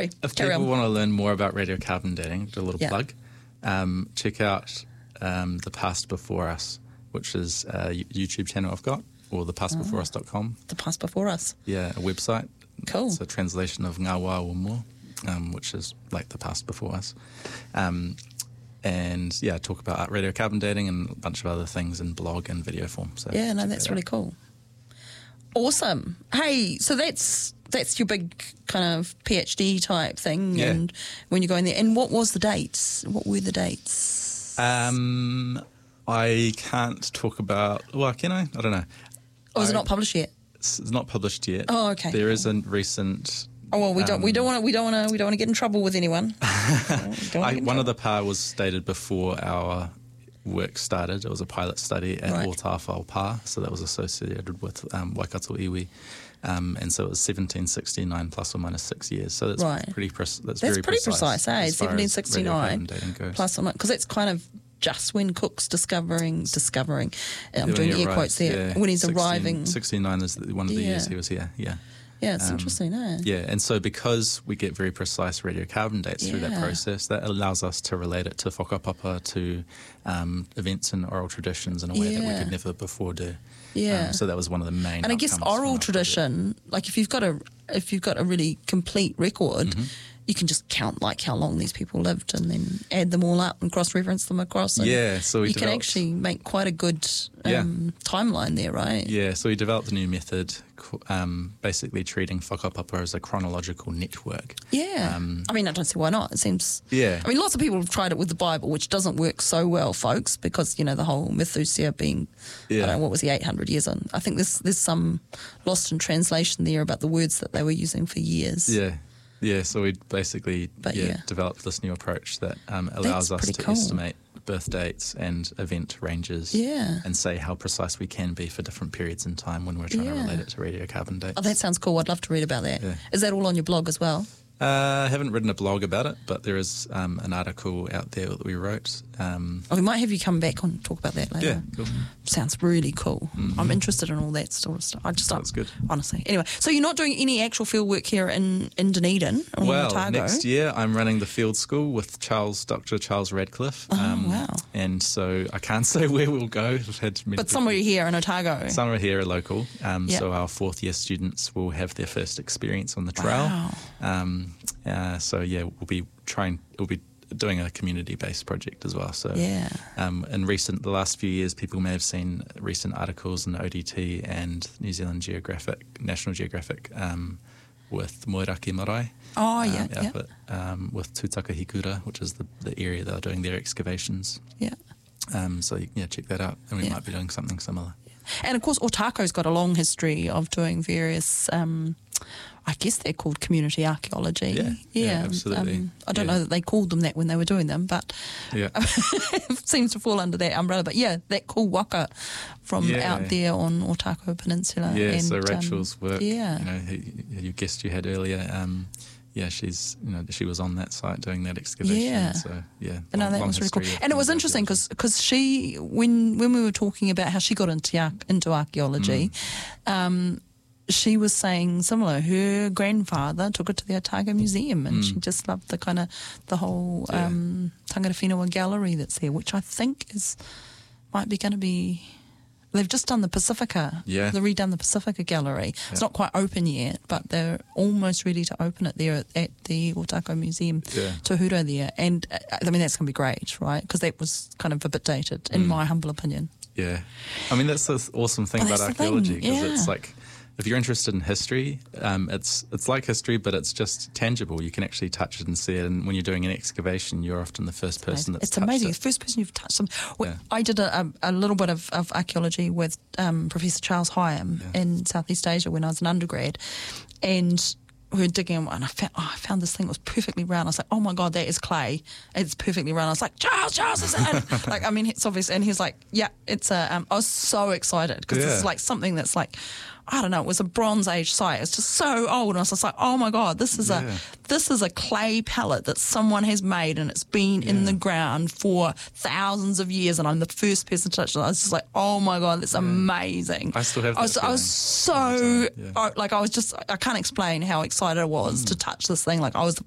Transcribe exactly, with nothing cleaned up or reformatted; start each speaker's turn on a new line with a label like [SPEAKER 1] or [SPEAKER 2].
[SPEAKER 1] sorry.
[SPEAKER 2] If
[SPEAKER 1] Carry
[SPEAKER 2] people
[SPEAKER 1] on.
[SPEAKER 2] want to learn more about radiocarbon dating, do a little
[SPEAKER 1] Yeah.
[SPEAKER 2] plug. Um, check out um, The Past Before Us, which is a YouTube channel I've got, or the past before us dot com.
[SPEAKER 1] The Past Before Us.
[SPEAKER 2] Yeah, a website.
[SPEAKER 1] Cool.
[SPEAKER 2] It's a translation of Ngā Wā o Mo, um, which is like the past before us. Um, and yeah, talk about radiocarbon dating and a bunch of other things in blog and video form. So
[SPEAKER 1] Yeah, no,
[SPEAKER 2] check
[SPEAKER 1] that's
[SPEAKER 2] that
[SPEAKER 1] really
[SPEAKER 2] out.
[SPEAKER 1] cool. Awesome. Hey, so that's that's your big kind of PhD type thing,
[SPEAKER 2] Yeah.
[SPEAKER 1] and when you go in there, and what was the dates? What were the dates?
[SPEAKER 2] Um, I can't talk about. Well, can I? I don't know.
[SPEAKER 1] or is it
[SPEAKER 2] I-
[SPEAKER 1] not published yet?
[SPEAKER 2] It's it's not published yet.
[SPEAKER 1] Oh, okay.
[SPEAKER 2] There is a recent.
[SPEAKER 1] Oh well, we don't we
[SPEAKER 2] um,
[SPEAKER 1] don't want to we don't want to we don't want to get in trouble with anyone.
[SPEAKER 2] I, one of the pa was stated before our work started. It was a pilot study at
[SPEAKER 1] Right.
[SPEAKER 2] Ōtāwhao Pa, so that was associated with um, Waikato Iwi. Um, and so it was seventeen sixty-nine plus or minus six years. So that's
[SPEAKER 1] Right.
[SPEAKER 2] pretty pre- that's,
[SPEAKER 1] That's
[SPEAKER 2] very
[SPEAKER 1] pretty precise, eh?
[SPEAKER 2] as far as
[SPEAKER 1] seventeen sixty-nine
[SPEAKER 2] radiocarbon dating goes.
[SPEAKER 1] plus or minus, because it's kind of just when Cook's discovering discovering. I'm
[SPEAKER 2] Yeah,
[SPEAKER 1] doing
[SPEAKER 2] when
[SPEAKER 1] air
[SPEAKER 2] he
[SPEAKER 1] quotes
[SPEAKER 2] arrives,
[SPEAKER 1] there
[SPEAKER 2] yeah.
[SPEAKER 1] when he's
[SPEAKER 2] sixteen
[SPEAKER 1] arriving.
[SPEAKER 2] sixty-nine is the- one of the
[SPEAKER 1] Yeah.
[SPEAKER 2] years he was here. Yeah.
[SPEAKER 1] Yeah, it's
[SPEAKER 2] Um,
[SPEAKER 1] interesting, eh?
[SPEAKER 2] Yeah, and so because we get very precise radiocarbon dates through that
[SPEAKER 1] Yeah.
[SPEAKER 2] process, that allows us to relate it to whakapapa, to um, events and oral traditions in a way that we
[SPEAKER 1] Yeah.
[SPEAKER 2] could never before do.
[SPEAKER 1] Yeah.
[SPEAKER 2] Um, so that was one of the main.
[SPEAKER 1] And I guess
[SPEAKER 2] outcomes from
[SPEAKER 1] oral
[SPEAKER 2] our
[SPEAKER 1] tradition, like if you've got a if you've got a really complete record,
[SPEAKER 2] Mm-hmm.
[SPEAKER 1] you can just count like how long these people lived and then add them all up and cross reference them across. And
[SPEAKER 2] Yeah, so we
[SPEAKER 1] you can
[SPEAKER 2] developed-
[SPEAKER 1] actually make quite a good um, timeline there, right?
[SPEAKER 2] Yeah, so we developed a new method, co- um, basically treating whakapapa as a chronological network.
[SPEAKER 1] Yeah.
[SPEAKER 2] Um,
[SPEAKER 1] I mean, I don't see why not. It seems.
[SPEAKER 2] Yeah.
[SPEAKER 1] I mean, lots of people have tried it with the Bible, which doesn't work so well, folks, because, you know, the whole Methuselah being, I
[SPEAKER 2] Yeah.
[SPEAKER 1] don't know, what was he, eight hundred years on? I think there's, there's some lost in translation there about the words that they were using for years.
[SPEAKER 2] Yeah. Yeah, so we basically
[SPEAKER 1] But
[SPEAKER 2] yeah,
[SPEAKER 1] yeah.
[SPEAKER 2] developed this new approach that um, allows
[SPEAKER 1] That's
[SPEAKER 2] us
[SPEAKER 1] pretty
[SPEAKER 2] to
[SPEAKER 1] cool.
[SPEAKER 2] estimate birth dates and event ranges
[SPEAKER 1] Yeah.
[SPEAKER 2] and say how precise we can be for different periods in time when we're trying
[SPEAKER 1] Yeah.
[SPEAKER 2] to relate it to radiocarbon dates.
[SPEAKER 1] Oh, that sounds cool. I'd love to read about that. Is
[SPEAKER 2] Yeah.
[SPEAKER 1] that all on your blog as well?
[SPEAKER 2] Uh, I haven't written a blog about it, but there is um, an article out there that we wrote. Um,
[SPEAKER 1] Oh, we might have you come back and talk about that later.
[SPEAKER 2] yeah, cool.
[SPEAKER 1] Sounds really cool. I'm interested in all that sort of stuff. I just
[SPEAKER 2] That's good.
[SPEAKER 1] Honestly. Anyway, so you're not doing any actual field work here in, in Dunedin or
[SPEAKER 2] Well,
[SPEAKER 1] Otago?
[SPEAKER 2] next year I'm running the field school with Charles, Doctor Charles Radcliffe.
[SPEAKER 1] Oh, wow.
[SPEAKER 2] And so I can't say where we'll go. We've had many
[SPEAKER 1] But
[SPEAKER 2] people-
[SPEAKER 1] somewhere here in Otago.
[SPEAKER 2] Some are here are local, um,
[SPEAKER 1] Yeah.
[SPEAKER 2] so our fourth year students will have their first experience on the trail.
[SPEAKER 1] Wow.
[SPEAKER 2] Um, uh, so yeah, we'll be trying. We'll be doing a community based project as well. So
[SPEAKER 1] Yeah.
[SPEAKER 2] um, in recent the last few years, people may have seen recent articles in O D T and New Zealand Geographic, National Geographic, um, with Moeraki Marae.
[SPEAKER 1] Oh, yeah,
[SPEAKER 2] um,
[SPEAKER 1] yeah.
[SPEAKER 2] outfit, um, with Tūtaka Hikura, which is the, the area they're doing their excavations.
[SPEAKER 1] Yeah.
[SPEAKER 2] Um, so yeah, check that out, and we
[SPEAKER 1] Yeah.
[SPEAKER 2] might be doing something similar.
[SPEAKER 1] And of course, Otako's got a long history of doing various, um, I guess they're called community archaeology.
[SPEAKER 2] Yeah, yeah, absolutely.
[SPEAKER 1] Um, I don't
[SPEAKER 2] Yeah.
[SPEAKER 1] know that they called them that when they were doing them, but
[SPEAKER 2] Yeah.
[SPEAKER 1] it seems to fall under that umbrella. But yeah, that cool waka from
[SPEAKER 2] Yeah.
[SPEAKER 1] out there on Otako Peninsula.
[SPEAKER 2] Yeah,
[SPEAKER 1] and,
[SPEAKER 2] so
[SPEAKER 1] um,
[SPEAKER 2] Rachel's work,
[SPEAKER 1] yeah.
[SPEAKER 2] you know, who- your guest you had earlier, um, yeah, she's, you know, she was on that site doing that excavation.
[SPEAKER 1] Yeah.
[SPEAKER 2] So, yeah.
[SPEAKER 1] No,
[SPEAKER 2] long-
[SPEAKER 1] that
[SPEAKER 2] long
[SPEAKER 1] was really cool.
[SPEAKER 2] history of
[SPEAKER 1] And it was
[SPEAKER 2] community
[SPEAKER 1] interesting
[SPEAKER 2] archaeology.
[SPEAKER 1] because she, when when we were talking about how she got into arch- into archaeology,
[SPEAKER 2] Mm.
[SPEAKER 1] um, she was saying similar. Her grandfather took her to the Otago Museum, and she just loved the kind of the whole
[SPEAKER 2] Mm. Yeah.
[SPEAKER 1] um, Tangata Whenua gallery that's there, which I think is might be going to be. They've just done the Pacifica.
[SPEAKER 2] Yeah.
[SPEAKER 1] They've redone the Pacifica Gallery. It's not quite open yet, but they're almost ready to open it there at, at the Otako Museum,
[SPEAKER 2] Yeah.
[SPEAKER 1] Tohuro there. And uh, I mean, that's going to be great, right? Because that was kind of a bit dated,
[SPEAKER 2] Mm.
[SPEAKER 1] in my humble opinion.
[SPEAKER 2] Yeah. I mean, that's the awesome thing
[SPEAKER 1] Well,
[SPEAKER 2] about
[SPEAKER 1] that's the thing,
[SPEAKER 2] archaeology, because
[SPEAKER 1] yeah.
[SPEAKER 2] it's like, if you're interested in history, um, it's it's like history, but it's just tangible. You can actually touch it and see it. And when you're doing an excavation, you're often the first person that's
[SPEAKER 1] It's
[SPEAKER 2] touched
[SPEAKER 1] amazing.
[SPEAKER 2] it.
[SPEAKER 1] The first person you've touched them. Well,
[SPEAKER 2] Yeah.
[SPEAKER 1] I did a, a, a little bit of, of archaeology with um, Professor Charles Hyam
[SPEAKER 2] Yeah.
[SPEAKER 1] in Southeast Asia when I was an undergrad, and we were digging, and I found, oh, I found this thing that was perfectly round. I was like, oh my God, that is clay. It's perfectly round. I was like, Charles, Charles, is it? Like, I mean, it's obvious. And he's like, yeah, it's a, um, I was so excited because this
[SPEAKER 2] Yeah.
[SPEAKER 1] is like something that's like, I don't know, it was a Bronze Age site. It's just so old. And I was just like, oh my God, this is
[SPEAKER 2] Yeah.
[SPEAKER 1] a this is a clay pellet that someone has made, and it's been in
[SPEAKER 2] Yeah.
[SPEAKER 1] the ground for thousands of years, and I'm the first person to touch it. I was just like, oh my God, that's amazing.
[SPEAKER 2] I still have
[SPEAKER 1] I was,
[SPEAKER 2] that
[SPEAKER 1] I was
[SPEAKER 2] feeling
[SPEAKER 1] so,
[SPEAKER 2] all the time, yeah.
[SPEAKER 1] I- like, I was just, I can't explain how excited I was
[SPEAKER 2] Mm.
[SPEAKER 1] to touch this thing. Like, I was